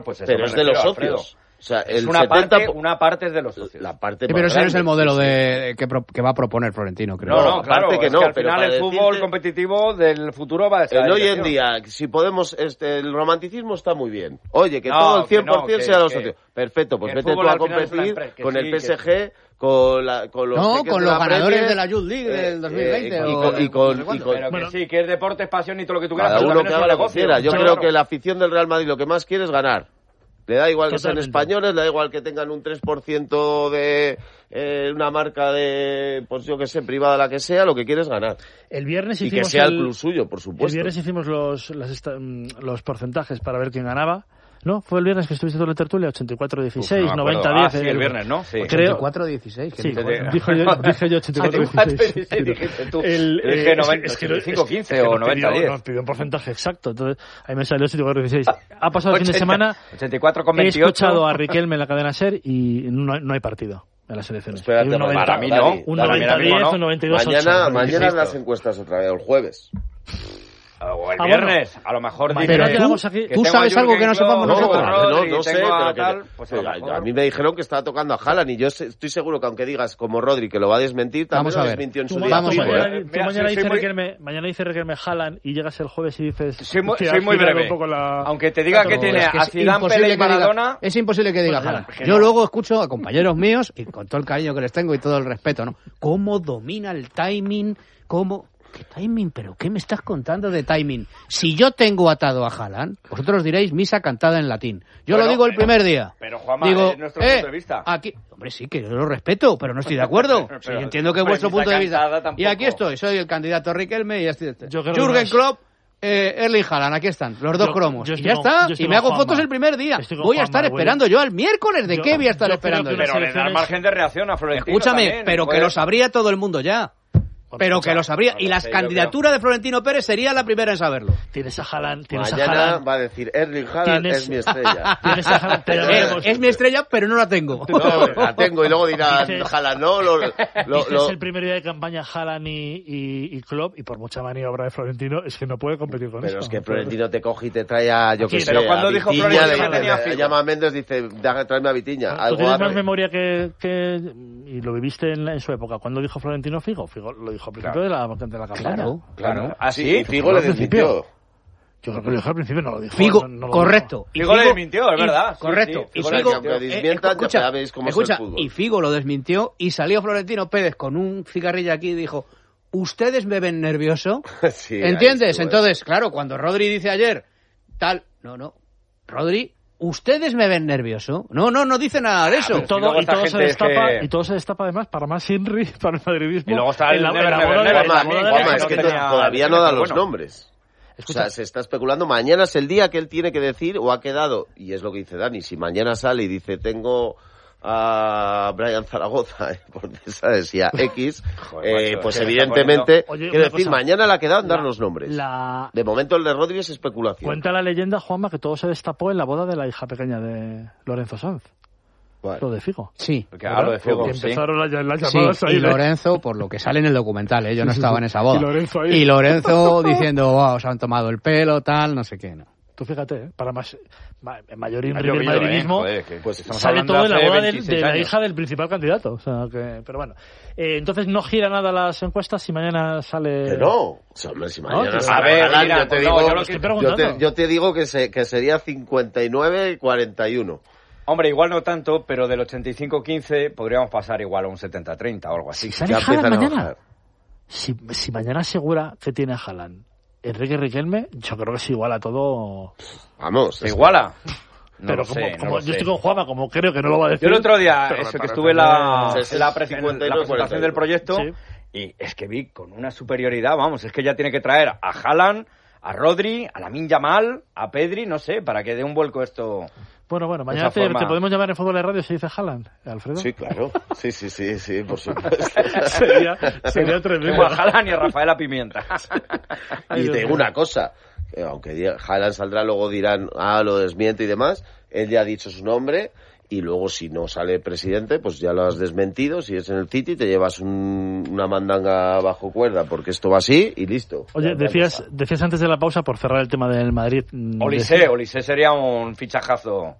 Pues eso pero es de los socios. O sea, es una parte es de los socios. La parte pero ese no es el modelo que va a proponer Florentino, creo. No, claro, que no, al final el fútbol competitivo del futuro va a ser... Hoy en día, si podemos, el romanticismo está muy bien. Oye, que todo el 100% sea de los socios. Perfecto, pues vete tú a competir con el PSG, con los ganadores de la Youth League del 2020. Pero que sí, que es deporte, es pasión y todo lo que tú quieras. Cada uno que haga lo que quiera. Yo creo que la afición del Real Madrid lo que más quiere es ganar. Le da igual que sean españoles, le da igual que tengan un 3% de una marca de, pues yo que sé, privada, la que sea, lo que quiere es ganar. El viernes hicimos que sea el club suyo, por supuesto. El viernes hicimos los porcentajes para ver quién ganaba. ¿No? Fue el viernes que estuviste todo en la tertulia, 84-16, 90-10. Sí, el viernes, ¿no? Sí. 84-16. Sí, dije yo 84-16. Dijiste tú. Dije 85-15 o 90-10. Nos pidió un porcentaje exacto, entonces ahí me salió 84-16. Ha pasado el fin de semana. 84,28. He escuchado a Riquelme en la cadena SER y no hay partido en las elecciones. Espérate, para mí no. Un 90-10, un 92-8. Mañana las encuestas otra vez, el jueves. O el viernes, a lo mejor pero tú sabes algo que no sepamos nosotros. No sé, pero a mí me dijeron que estaba tocando a Haaland y yo estoy seguro que aunque digas como Rodri que lo va a desmentir, también lo desmintió en su día. Vamos a ver. Mañana dice Riquelme Haaland y llegas el jueves y dices... Soy muy breve. Aunque te diga que tiene a Zidane, Pelé y Maradona... Es imposible que diga Haaland. Yo luego escucho a compañeros míos, y con todo el cariño que les tengo y todo el respeto, ¿no? Cómo domina el timing, ¿Qué timing? ¿Pero qué me estás contando de timing? Si yo tengo atado a Haaland, vosotros diréis misa cantada en latín. Yo lo digo el primer día. Pero Juanma, es nuestro punto de vista. Aquí, hombre, sí, que yo lo respeto, pero no estoy de acuerdo. Sí, entiendo que es vuestro punto de vista. Y aquí estoy, soy el candidato Riquelme y ya estoy. Jürgen Klopp, Erling Haaland, aquí están, los dos cromos. Y ya está, y me hago fotos el primer día. Voy a estar esperando yo al miércoles. ¿De qué voy a estar esperando? Pero le da margen de reacción a Florentino. Escúchame, pero que lo sabría todo el mundo ya. Pero que lo sabría. Y la candidatura de Florentino Pérez sería la primera en saberlo. Tienes a Haaland. Mañana va a decir Erling Haaland es mi estrella. Tienes a Haaland, pero es mi estrella, pero no la tengo. No, la tengo y luego dirá Haaland, no. Es el primer día de campaña Haaland y Klopp y por mucha maniobra de Florentino es que no puede competir con eso. Pero es que Florentino te coge y te trae a, yo que sé, pero cuando dijo Florentino tenía Figo. Llama a Méndez, dice, tráeme a Vitiña. Tú tienes más memoria que y lo viviste en su época. ¿Cuándo dijo Florentino Figo? Figo lo dijo al principio de la campaña. Claro. ¿Ah, sí? Y Figo le desmintió. Yo creo que lo dijo al principio, no lo dijo. Figo, correcto. Figo le desmintió, es verdad. Correcto. Y Figo, escucha, y Figo lo desmintió y salió Florentino Pérez con un cigarrillo aquí y dijo, ¿ustedes me ven nervioso? Sí, ¿entiendes? Entonces, claro, cuando Rodri dice ayer, Rodri... ¿Ustedes me ven nervioso? No dice nada de eso. Y todo se destapa además para más Henry, para el madridismo. Y luego está el es que todavía no da los nombres. Escucha. O sea, se está especulando. Mañana es el día que él tiene que decir o ha quedado, y es lo que dice Dani, si mañana sale y dice tengo a Brian Zaragoza, ¿sabes? Y a X, pues evidentemente, quiero decir, mañana le ha quedado en dar los nombres. De momento el de Rodri es especulación. Cuenta la leyenda, Juanma, que todo se destapó en la boda de la hija pequeña de Lorenzo Sanz. Lo de Figo. Sí. Lo de Figo, que empezaron las llamadas ahí. Y Lorenzo, por lo que sale en el documental, yo no estaba en esa boda. Y Lorenzo diciendo, wow, se han tomado el pelo, tal, no sé qué, ¿no? Tú fíjate, para mayor madridismo, pues sale todo en la boda de la hija del principal candidato. O sea, pero bueno. Entonces no gira nada las encuestas si mañana sale... Que no. Hombre, si mañana a ver, mira, yo te digo que sería 59-41. Hombre, igual no tanto, pero del 85-15 podríamos pasar igual a un 70-30 o algo así. ¿Sale Haaland mañana? Si mañana asegura que tiene a Haaland Enrique Riquelme, yo creo que se iguala todo. Vamos. ¿Se iguala? Pero como yo estoy con Juanma, como creo que no lo va a decir. Yo el otro día, que estuve en la presentación del proyecto, y es que vi con una superioridad, vamos, es que ya tiene que traer a Haaland, a Rodri, a Lamine Yamal, a Pedri, no sé, para que dé un vuelco esto. Bueno, mañana te podemos llamar en Fútbol de Radio si dice Haaland, Alfredo. Sí, claro. Sí, por supuesto. sería tremendo. A Haaland y a Rafaela Pimienta. Y te digo una cosa, aunque Haaland saldrá, luego dirán, lo desmiento y demás, él ya ha dicho su nombre y luego si no sale presidente, pues ya lo has desmentido. Si es en el City, te llevas una mandanga bajo cuerda, porque esto va así y listo. Oye, decías antes de la pausa, por cerrar el tema del Madrid... Olise sería un fichajazo.